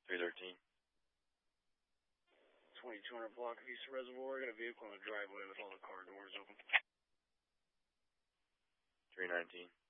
313. 2200 block of East Reservoir. Got a vehicle in the driveway with all the car doors open. 319.